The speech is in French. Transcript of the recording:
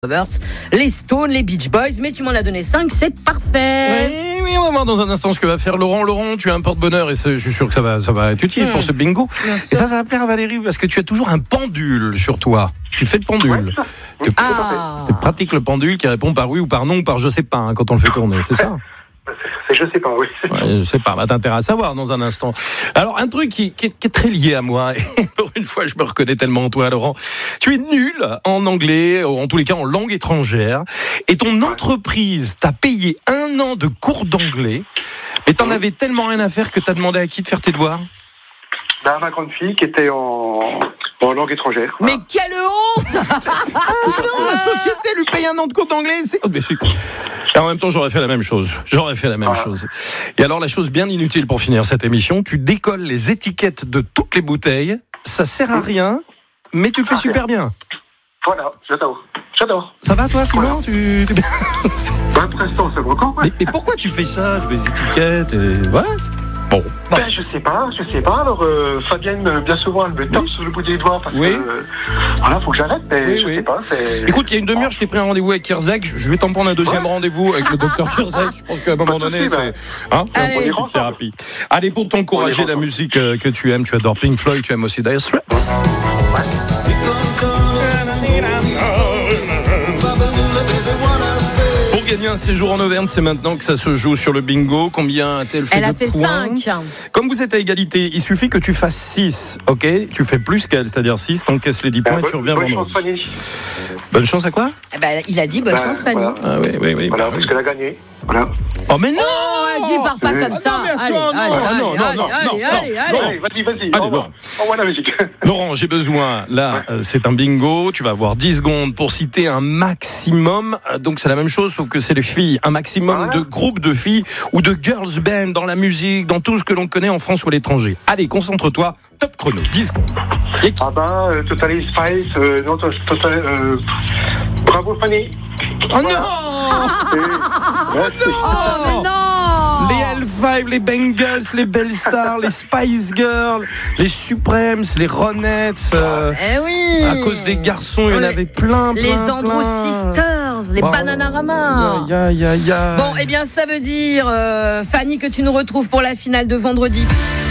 les Stones, les Beach Boys, mais tu m'en as donné 5, c'est parfait. Oui, on va voir dans un instant ce que va faire Laurent. Laurent, tu as un porte-bonheur et je suis sûr que ça va être utile pour ce bingo. Et ça va plaire à Valérie parce que tu as toujours un pendule sur toi. Tu fais le pendule. Tu pratiques le pendule qui répond par oui ou par non ou par je sais pas quand on le fait tourner, c'est ça? Je sais pas, oui. Ouais, je sais pas, t'as intérêt à savoir dans un instant. Alors, un truc qui est très lié à moi, et pour une fois, je me reconnais tellement en toi, Laurent. Tu es nul en anglais, en tous les cas en langue étrangère, et ton entreprise t'a payé 1 an de cours d'anglais, mais t'en avais tellement rien à faire que t'as demandé à qui de faire tes devoirs? Ma grande fille qui était en langue étrangère. Mais quelle honte! Non, la société lui paye 1 an de cours d'anglais, Et en même temps, j'aurais fait la même chose. Et alors, la chose bien inutile pour finir cette émission, tu décolles les étiquettes de toutes les bouteilles. Ça sert à rien, mais tu le fais super bien. Voilà, j'adore. Ça va, toi, Simon? Pour l'instant, c'est bon. Mais pourquoi tu fais ça, les étiquettes ouais. Bon. Je sais pas. Alors, Fabienne, bien souvent, elle me tape sur le bout des doigts parce que voilà, faut que j'arrête, mais je sais pas. Écoute, il y a une demi-heure, je t'ai pris un rendez-vous avec Kirzek. Je vais t'en prendre un deuxième rendez-vous avec le docteur Kirzek. Je pense qu'à un moment donné, c'est un point de thérapie. Allez, pour t'encourager la musique que tu aimes, tu adores Pink Floyd, tu aimes aussi Dire Straits. Pour gagner un séjour en Auvergne, c'est maintenant que ça se joue sur le bingo. Combien a-t-elle fait de points? Elle a fait 5. Comme vous êtes à égalité, il suffit que tu fasses 6, ok? Tu fais plus qu'elle, c'est-à-dire 6, t'encaisses les 10 points et tu reviens vendredi. Bonne chance, Fanny. Bonne chance à quoi? Il a dit bonne chance, Fanny. Voilà. Ah oui. Voilà, parce qu'elle a gagné. Voilà. Oh mais non! Dis, pars pas comme ça. Allez, Vas-y. Envoie la musique. Laurent, j'ai besoin, là, c'est un bingo, tu vas avoir 10 secondes pour citer un maximum, donc c'est la même chose, sauf que c'est les filles, un maximum de groupes de filles ou de girls band dans la musique, dans tout ce que l'on connaît en France ou à l'étranger. Allez, concentre-toi, top chrono, 10 secondes. Total Spice, bravo Fanny. Oh non! Oh non! Les L5, les Bengals, les Bell Stars, les Spice Girls, les Supremes, les Ronettes. À cause des garçons, il y en avait plein. Les Andrew Sisters, les Bananarama. Ya. Bon, eh bien, ça veut dire, Fanny, que tu nous retrouves pour la finale de vendredi.